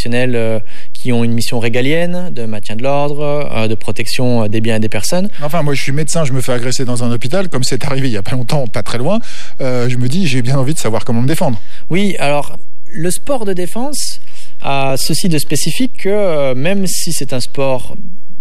professionnels qui ont une mission régalienne de maintien de l'ordre, de protection des biens et des personnes. Enfin, moi je suis médecin, je me fais agresser dans un hôpital, comme c'est arrivé il n'y a pas longtemps, pas très loin, je me dis j'ai bien envie de savoir comment me défendre. Oui, alors le sport de défense a ceci de spécifique que même si c'est un sport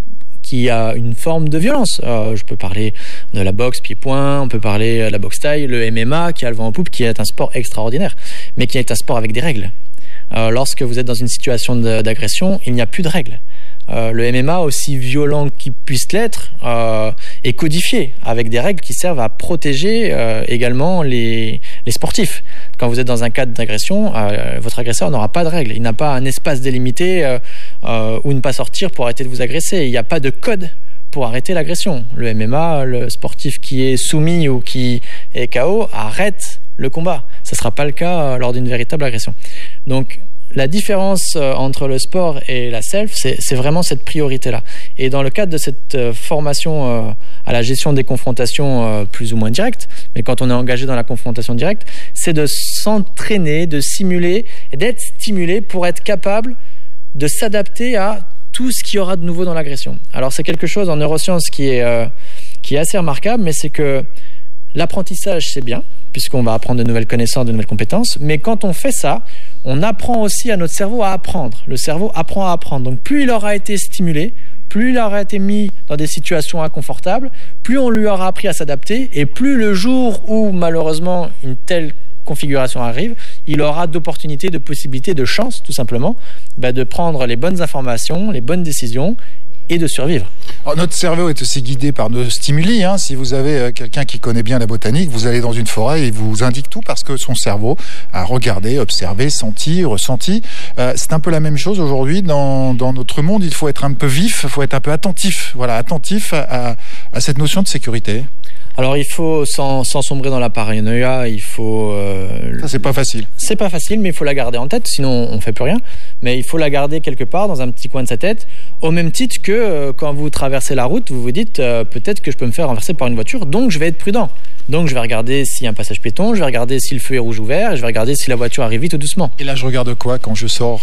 qui a une forme de violence. Je peux parler de la boxe pied-point, on peut parler de la boxe taille, le MMA qui a le vent en poupe, qui est un sport extraordinaire, mais qui est un sport avec des règles. Lorsque vous êtes dans une situation d'agression, il n'y a plus de règles. Le MMA, aussi violent qu'il puisse l'être, est codifié avec des règles qui servent à protéger également les sportifs. Quand vous êtes dans un cadre d'agression, votre agresseur n'aura pas de règles. Il n'a pas un espace délimité où ne pas sortir pour arrêter de vous agresser. Il n'y a pas de code pour arrêter l'agression. Le MMA, le sportif qui est soumis ou qui est KO arrête le combat. Ce ne sera pas le cas lors d'une véritable agression. Donc, la différence entre le sport et la self, c'est vraiment cette priorité-là. Et dans le cadre de cette formation à la gestion des confrontations plus ou moins directes, mais quand on est engagé dans la confrontation directe, c'est de s'entraîner, de simuler et d'être stimulé pour être capable de s'adapter à tout ce qu'il y aura de nouveau dans l'agression. Alors c'est quelque chose en neurosciences qui est assez remarquable, mais c'est que l'apprentissage, c'est bien, puisqu'on va apprendre de nouvelles connaissances, de nouvelles compétences, mais quand on fait ça, on apprend aussi à notre cerveau à apprendre. Le cerveau apprend à apprendre. Donc plus il aura été stimulé, plus il aura été mis dans des situations inconfortables, plus on lui aura appris à s'adapter, et plus le jour où malheureusement une telle configuration arrive, il aura d'opportunités, de possibilités, de chances tout simplement, de prendre les bonnes informations, les bonnes décisions et de survivre. Alors, notre cerveau est aussi guidé par nos stimuli. Si vous avez quelqu'un qui connaît bien la botanique, vous allez dans une forêt et il vous indique tout parce que son cerveau a regardé, observé, senti, ressenti. C'est un peu la même chose aujourd'hui dans notre monde. Il faut être un peu vif, il faut être un peu attentif, attentif à cette notion de sécurité. Alors il faut, sans sombrer dans la paranoïa, il faut... Ça c'est pas facile. C'est pas facile, mais il faut la garder en tête, sinon on fait plus rien. Mais il faut la garder quelque part, dans un petit coin de sa tête, au même titre que quand vous traversez la route, vous vous dites peut-être que je peux me faire renverser par une voiture, donc je vais être prudent. Donc je vais regarder s'il y a un passage piéton, je vais regarder si le feu est rouge ou vert, et je vais regarder si la voiture arrive vite ou doucement. Et là je regarde quoi quand je sors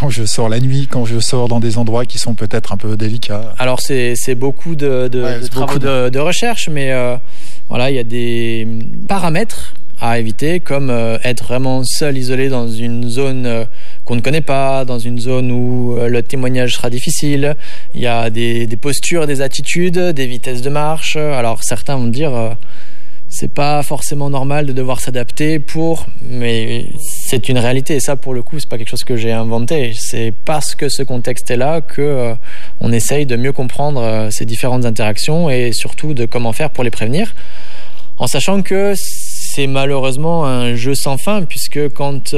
la nuit, quand je sors dans des endroits qui sont peut-être un peu délicats? Alors c'est beaucoup de travaux de recherche, mais il y a des paramètres à éviter, comme être vraiment seul, isolé dans une zone qu'on ne connaît pas, dans une zone où le témoignage sera difficile. Il y a des postures, des attitudes, des vitesses de marche. Alors certains vont dire c'est pas forcément normal de devoir s'adapter mais c'est une réalité, et ça pour le coup c'est pas quelque chose que j'ai inventé. C'est parce que ce contexte est là que on essaye de mieux comprendre ces différentes interactions et surtout de comment faire pour les prévenir, en sachant que c'est malheureusement un jeu sans fin, puisque quand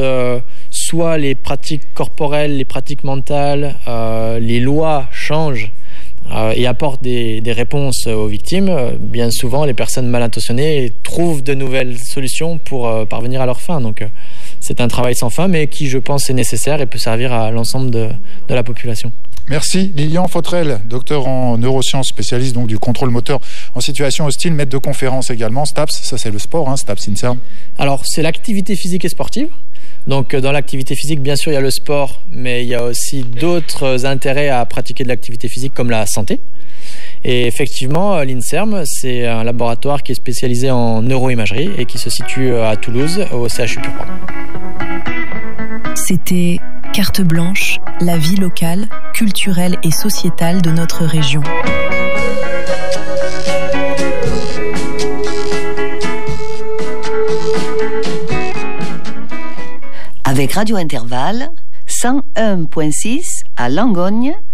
soit les pratiques corporelles, les pratiques mentales, les lois changent et apportent des réponses aux victimes, bien souvent les personnes mal intentionnées trouvent de nouvelles solutions pour parvenir à leur fin. Donc c'est un travail sans fin, mais qui je pense est nécessaire et peut servir à l'ensemble de la population. Merci Lilian Fautrel, docteur en neurosciences, spécialiste donc du contrôle moteur en situation hostile, maître de conférence également. STAPS, ça c'est le sport, STAPS INSERM. Alors c'est l'activité physique et sportive. Donc dans l'activité physique, bien sûr, il y a le sport, mais il y a aussi d'autres intérêts à pratiquer de l'activité physique comme la santé. Et effectivement, l'INSERM, c'est un laboratoire qui est spécialisé en neuroimagerie et qui se situe à Toulouse, au CHU Purpan. C'était Carte Blanche, la vie locale, culturelle et sociétale de notre région. Avec Radio Intervalle, 101.6 à Langogne